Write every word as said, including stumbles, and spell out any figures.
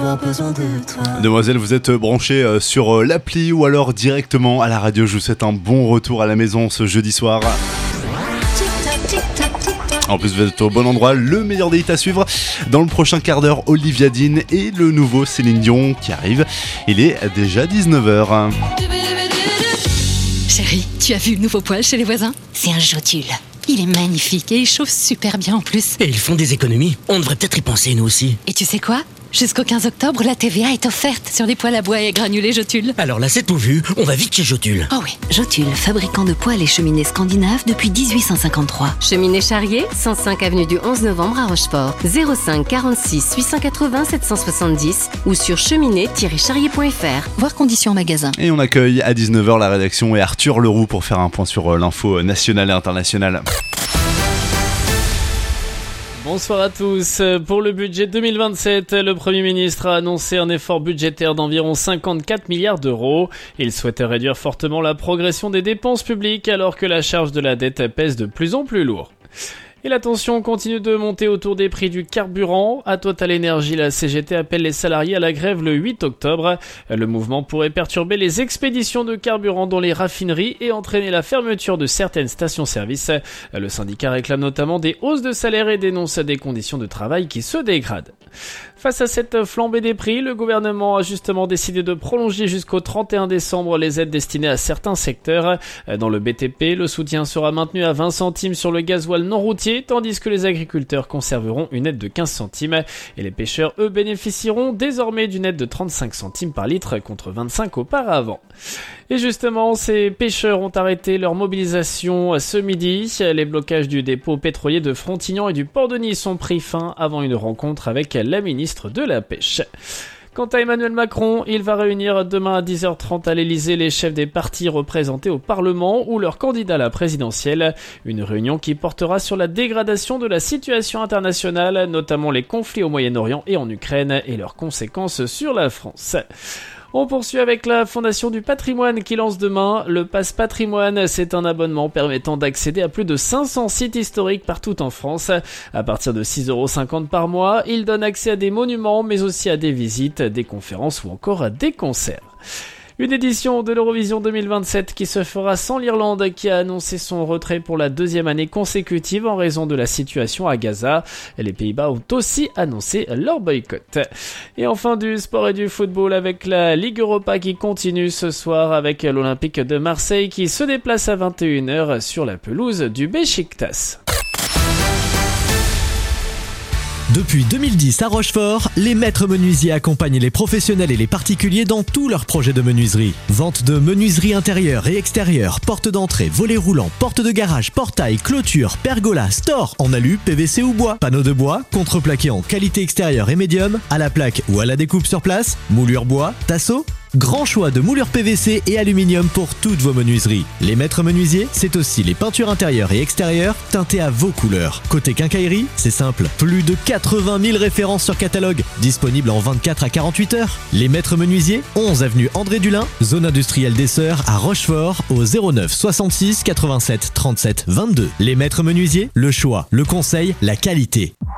avoir besoin de toi. Demoiselle, vous êtes branchée sur l'appli ou alors directement à la radio. Je vous souhaite un bon retour à la maison ce jeudi soir. En plus, vous êtes au bon endroit, le meilleur des hits à suivre. Dans le prochain quart d'heure, Olivia Dean et le nouveau Céline Dion qui arrive. Il est déjà dix-neuf heures. Chérie, tu as vu le nouveau poêle chez les voisins ? C'est un Jotule. Il est magnifique et il chauffe super bien en plus. Et ils font des économies. On devrait peut-être y penser nous aussi. Et tu sais quoi ? Jusqu'au quinze octobre, la T V A est offerte sur les poêles à bois et granulés Jotule. Alors là, c'est tout vu. On va vite chez Jotule. Oh oui. Jotule, fabricant de poêles et cheminées scandinaves depuis dix-huit cent cinquante-trois. Cheminée Charrier, cent cinq avenue du onze novembre à Rochefort. zéro cinq quarante-six huit cent quatre-vingts sept cent soixante-dix ou sur cheminée tiret charrier point f r. Voir conditions magasin. Et on accueille à dix-neuf heures la rédaction et Arthur Leroux pour faire un point sur l'info nationale et internationale. Bonsoir à tous. Pour le budget deux mille vingt-sept, le Premier ministre a annoncé un effort budgétaire d'environ cinquante-quatre milliards d'euros. Il souhaitait réduire fortement la progression des dépenses publiques alors que la charge de la dette pèse de plus en plus lourd. Et la tension continue de monter autour des prix du carburant. À Total Energy, la C G T appelle les salariés à la grève le huit octobre. Le mouvement pourrait perturber les expéditions de carburant dans les raffineries et entraîner la fermeture de certaines stations-service. Le syndicat réclame notamment des hausses de salaire et dénonce des conditions de travail qui se dégradent. Face à cette flambée des prix, le gouvernement a justement décidé de prolonger jusqu'au trente et un décembre les aides destinées à certains secteurs. Dans le B T P, le soutien sera maintenu à vingt centimes sur le gasoil non routier, tandis que les agriculteurs conserveront une aide de quinze centimes. Et les pêcheurs, eux, bénéficieront désormais d'une aide de trente-cinq centimes par litre contre vingt-cinq auparavant. Et justement, ces pêcheurs ont arrêté leur mobilisation ce midi. Les blocages du dépôt pétrolier de Frontignan et du port de Nice ont pris fin avant une rencontre avec la ministre de la Pêche. Quant à Emmanuel Macron, il va réunir demain à dix heures trente à l'Elysée les chefs des partis représentés au Parlement ou leurs candidats à la présidentielle. Une réunion qui portera sur la dégradation de la situation internationale, notamment les conflits au Moyen-Orient et en Ukraine et leurs conséquences sur la France. On poursuit avec la Fondation du Patrimoine qui lance demain le Pass Patrimoine. C'est un abonnement permettant d'accéder à plus de cinq cents sites historiques partout en France. À partir de six euros cinquante par mois, il donne accès à des monuments, mais aussi à des visites, des conférences ou encore à des concerts. Une édition de l'Eurovision deux mille vingt-sept qui se fera sans l'Irlande qui a annoncé son retrait pour la deuxième année consécutive en raison de la situation à Gaza. Les Pays-Bas ont aussi annoncé leur boycott. Et enfin du sport et du football avec la Ligue Europa qui continue ce soir avec l'Olympique de Marseille qui se déplace à vingt et une heures sur la pelouse du Beşiktaş. Depuis deux mille dix à Rochefort, les maîtres menuisiers accompagnent les professionnels et les particuliers dans tous leurs projets de menuiserie. Vente de menuiserie intérieure et extérieure, porte d'entrée, volets roulants, porte de garage, portail, clôture, pergola, store, en alu, P V C ou bois, panneaux de bois, contreplaqué en qualité extérieure et médium, à la plaque ou à la découpe sur place, moulure bois, tasseau. Grand choix de moulures P V C et aluminium pour toutes vos menuiseries. Les maîtres menuisiers, c'est aussi les peintures intérieures et extérieures teintées à vos couleurs. Côté quincaillerie, c'est simple. Plus de quatre-vingt mille références sur catalogue, disponibles en vingt-quatre à quarante-huit heures. Les maîtres menuisiers, onze avenue André Dulin, zone industrielle des Sœurs à Rochefort au zéro neuf soixante-six quatre-vingt-sept trente-sept vingt-deux. Les maîtres menuisiers, le choix, le conseil, la qualité.